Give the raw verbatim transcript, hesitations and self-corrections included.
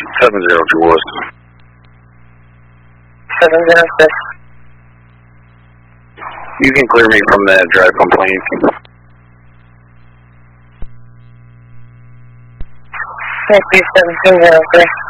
seven zero two Worcester. seven zero six. You can clear me from that drive complaint. Thank you, seven two zero three.